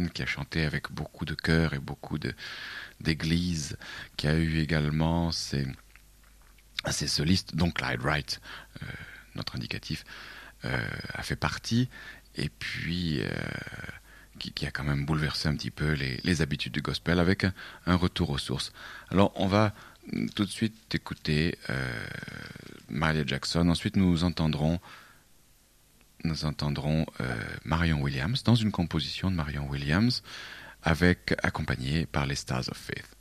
Jackson, qui a chanté avec beaucoup de chœurs et beaucoup d'églises, qui a eu également ses solistes, dont Clyde Wright, notre indicatif, a fait partie, et puis qui a quand même bouleversé un petit peu les habitudes du gospel avec un retour aux sources. Alors on va tout de suite écouter Mahalia Jackson, ensuite nous entendrons Marion Williams dans une composition de Marion Williams accompagnée par les Stars of Faith.